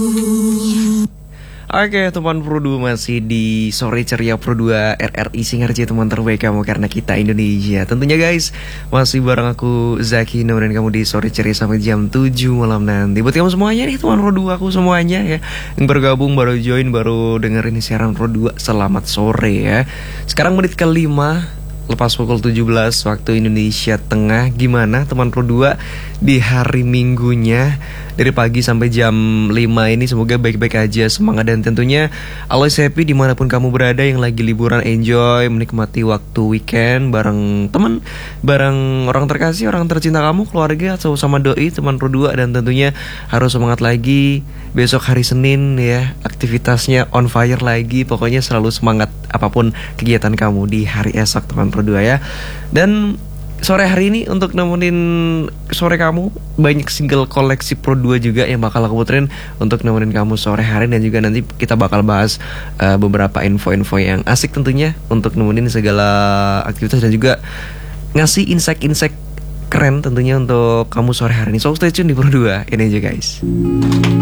Oke teman Pro 2 masih di sore ceria Pro 2 RRI Singarja, teman terbaik kamu karena kita Indonesia. Tentunya guys, masih bareng aku Zaki nemenin kamu di sore ceria sampai jam 7 malam nanti. Buat kamu semuanya nih teman Pro 2 aku semuanya ya, yang bergabung, baru join, baru dengerin siaran Pro 2, selamat sore ya. Sekarang menit ke-5 lepas pukul 17 waktu Indonesia Tengah. Gimana teman Pro 2 di hari Minggunya dari pagi sampai jam 5 ini? Semoga baik-baik aja, semangat, dan tentunya always happy dimanapun kamu berada. Yang lagi liburan enjoy, menikmati waktu weekend bareng teman, bareng orang terkasih, orang tercinta kamu, keluarga, atau sama doi teman Pro 2. Dan tentunya harus semangat lagi besok hari Senin ya, aktivitasnya on fire lagi. Pokoknya selalu semangat apapun kegiatan kamu di hari esok teman Pro 2 ya. Dan sore hari ini untuk nemenin sore kamu, banyak single koleksi Pro 2 juga yang bakal aku puterin untuk nemenin kamu sore hari. Dan juga nanti kita bakal bahas beberapa info-info yang asik tentunya untuk nemenin segala aktivitas, dan juga ngasih insight-insight keren tentunya untuk kamu sore hari ini. So stay tune di Pro 2 ini aja guys.